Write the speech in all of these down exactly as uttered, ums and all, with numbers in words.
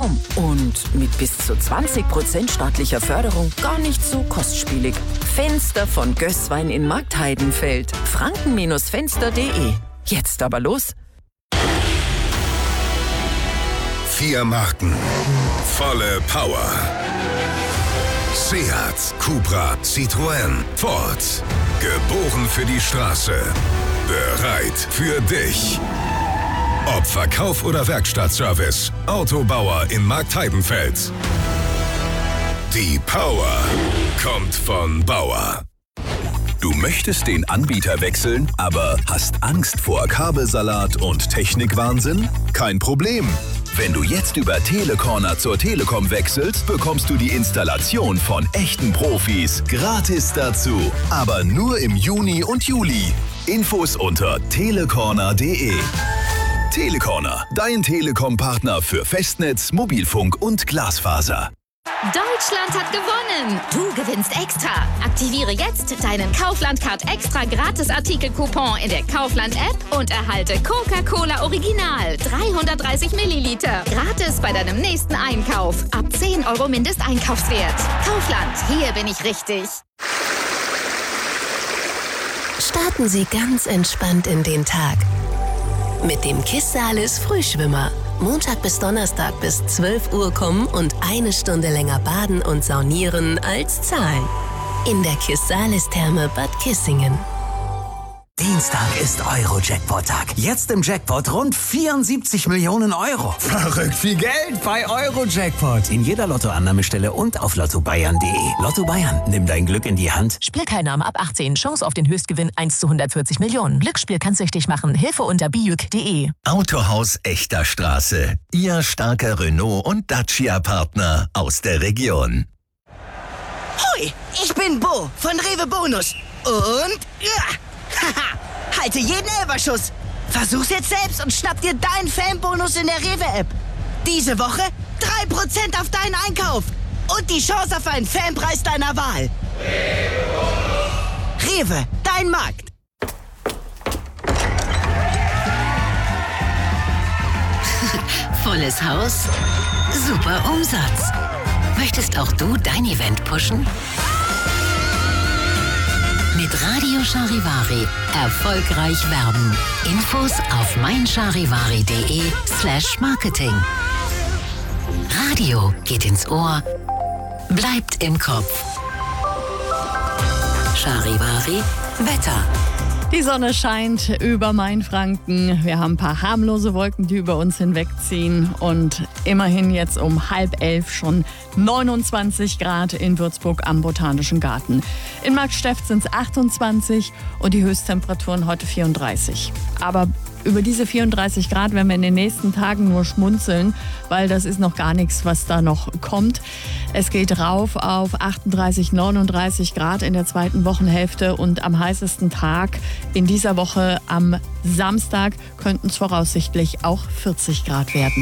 kaum und mit bis zu zwanzig Prozent staatlicher Förderung gar nicht so kostspielig. Fenster von Gößwein in Marktheidenfeld. Franken-Fenster punkt de. Jetzt aber los. Vier Marken. Volle Power. Seat, Cupra, Citroën, Ford. Geboren für die Straße. Bereit für dich. Ob Verkauf oder Werkstattservice. Autobauer in Marktheidenfeld. Die Power kommt von Bauer. Du möchtest den Anbieter wechseln, aber hast Angst vor Kabelsalat und Technikwahnsinn? Kein Problem. Wenn du jetzt über Telecorner zur Telekom wechselst, bekommst du die Installation von echten Profis gratis dazu. Aber nur im Juni und Juli. Infos unter telecorner punkt de. Telecorner, dein Telekom-Partner für Festnetz, Mobilfunk und Glasfaser. Deutschland hat gewonnen! Du gewinnst extra! Aktiviere jetzt deinen Kaufland-Card extra Gratis-Artikel-Coupon in der Kaufland-App und erhalte Coca-Cola Original dreihundertdreißig Milliliter. Gratis bei deinem nächsten Einkauf. Ab zehn Euro Mindesteinkaufswert. Kaufland, hier bin ich richtig. Starten Sie ganz entspannt in den Tag. Mit dem Kissalis Frühschwimmer. Montag bis Donnerstag bis zwölf Uhr kommen und eine Stunde länger baden und saunieren als zahlen. In der Kissalis-Therme Bad Kissingen. Dienstag ist Euro-Jackpot-Tag. Jetzt im Jackpot rund vierundsiebzig Millionen Euro. Verrückt viel Geld bei Euro-Jackpot. In jeder Lottoannahmestelle und auf lotto bayern punkt de. Lotto Bayern, nimm dein Glück in die Hand. Spielteilnahme ab achtzehn. Chance auf den Höchstgewinn eins zu hundertvierzig Millionen. Glücksspiel kann süchtig machen. Hilfe unter bijuk punkt de. Autohaus Echter Straße. Ihr starker Renault- und Dacia-Partner aus der Region. Hoi, ich bin Bo von Rewe Bonus. Und... Ja. Haha, halte jeden Elberschuss. Versuch's jetzt selbst und schnapp dir deinen Fanbonus in der Rewe-App. Diese Woche drei Prozent auf deinen Einkauf. Und die Chance auf einen Fanpreis deiner Wahl. Rewe, Rewe, dein Markt. Volles Haus, super Umsatz. Möchtest auch du dein Event pushen? Mit Radio Charivari erfolgreich werben. Infos auf meincharivari.de slash Marketing. Radio geht ins Ohr, bleibt im Kopf. Charivari Wetter. Die Sonne scheint über Mainfranken. Wir haben ein paar harmlose Wolken, die über uns hinwegziehen. Und immerhin jetzt um halb elf schon neunundzwanzig Grad in Würzburg am Botanischen Garten. In Marktsteft sind es achtundzwanzig und die Höchsttemperaturen heute vierunddreißig. Aber über diese vierunddreißig Grad werden wir in den nächsten Tagen nur schmunzeln, weil das ist noch gar nichts, was da noch kommt. Es geht rauf auf achtunddreißig, neununddreißig Grad in der zweiten Wochenhälfte und am heißesten Tag in dieser Woche am Samstag könnten es voraussichtlich auch vierzig Grad werden.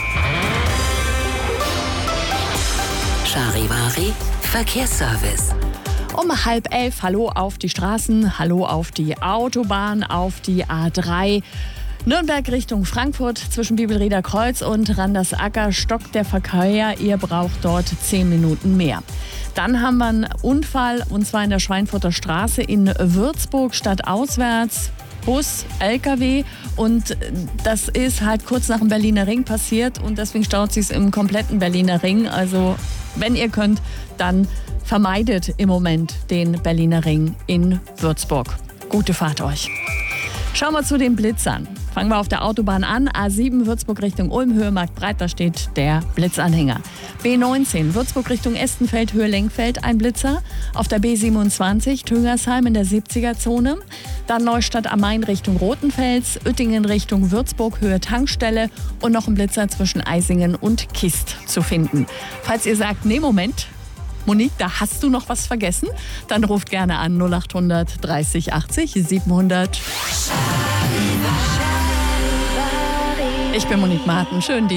Charivari Verkehrsservice. Um halb elf, hallo auf die Straßen, hallo auf die Autobahn, auf die A drei. Nürnberg Richtung Frankfurt zwischen Bibelrieder Kreuz und Randersacker stockt der Verkehr. Ihr braucht dort zehn Minuten mehr. Dann haben wir einen Unfall und zwar in der Schweinfurter Straße in Würzburg stadtauswärts. Bus, L K W und das ist halt kurz nach dem Berliner Ring passiert und deswegen staut sich im kompletten Berliner Ring. Also wenn ihr könnt, dann vermeidet im Moment den Berliner Ring in Würzburg. Gute Fahrt euch. Schauen wir zu den Blitzern. Fangen wir auf der Autobahn an. A sieben Würzburg Richtung Ulm, Höhe Marktbreit, da steht der Blitzanhänger. B neunzehn Würzburg Richtung Estenfeld, Höhe Lenkfeld, ein Blitzer. Auf der B siebenundzwanzig Tüngersheim in der siebziger-Zone. Dann Neustadt am Main Richtung Rothenfels, Uettingen Richtung Würzburg, Höhe Tankstelle und noch ein Blitzer zwischen Eisingen und Kist zu finden. Falls ihr sagt, nee, Moment, Monique, da hast du noch was vergessen, dann ruft gerne an null acht hundert dreißig achtzig siebenhundert. Ich bin Monique Marten, schön, die